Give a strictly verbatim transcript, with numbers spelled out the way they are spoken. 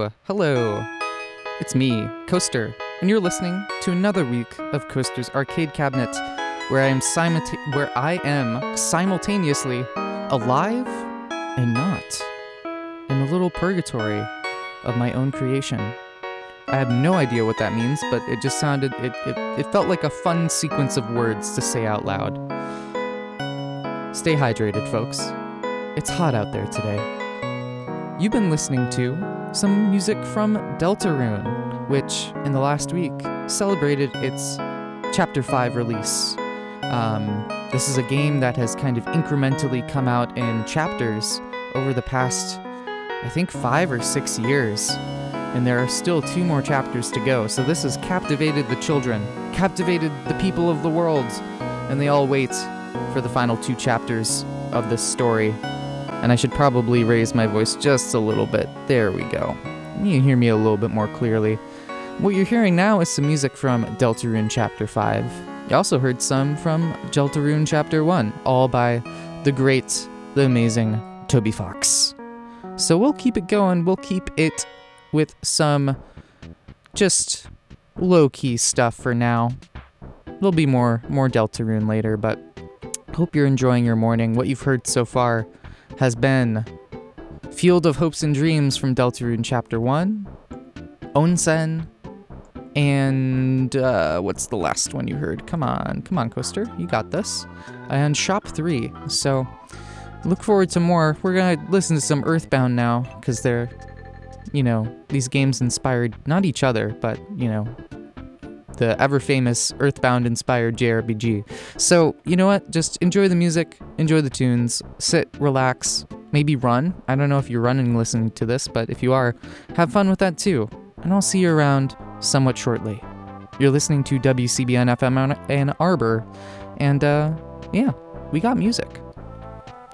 Hello, hello. It's me, Coaster, and you're listening to another week of Coaster's Arcade Cabinet, where I am simulta- where I am simultaneously alive and not, in a little purgatory of my own creation. I have no idea what that means, but it just sounded, it, it, it felt like a fun sequence of words to say out loud. Stay hydrated, folks. It's hot out there today. You've been listening to some music from Deltarune, which in the last week celebrated its Chapter five release. Um, this is a game that has kind of incrementally come out in chapters over the past, I think, five or six years. And there are still two more chapters to go. So this has captivated the children, captivated the people of the world, and they all wait for the final two chapters of this story. And I should probably raise my voice just a little bit. There we go. You can hear me a little bit more clearly. What you're hearing now is some music from Deltarune Chapter five. You also heard some from Deltarune Chapter one, all by the great, the amazing Toby Fox. So we'll keep it going. We'll keep it with some just low-key stuff for now. There'll be more, more Deltarune later, but hope you're enjoying your morning. What you've heard so far has been Field of Hopes and Dreams from Deltarune Chapter one, Onsen, and uh, what's the last one you heard? Come on, come on, Coaster, you got this. And Shop three, so look forward to more. We're gonna listen to some Earthbound now, because they're, you know, these games inspired not each other, but, you know, the ever-famous Earthbound-inspired J R P G. So, you know what? Just enjoy the music, enjoy the tunes, sit, relax, maybe run. I don't know if you're running listening to this, but if you are, have fun with that too. And I'll see you around somewhat shortly. You're listening to W C B N F M Ann Arbor, and, uh, yeah, we got music.